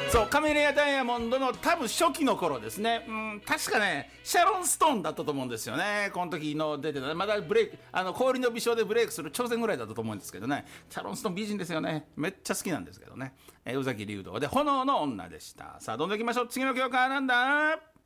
そうカメレア・ダイヤモンドの多分初期の頃ですね、確かねシャロン・ストーンだったと思うんですよね。この時の出てたまだブレイク氷の美少でブレイクする挑戦ぐらいだったと思うんですけどね。シャロン・ストーン美人ですよね。めっちゃ好きなんですけどね。宇崎竜童で炎の女でした。さあどんどんいきましょう。次の曲はなんだ。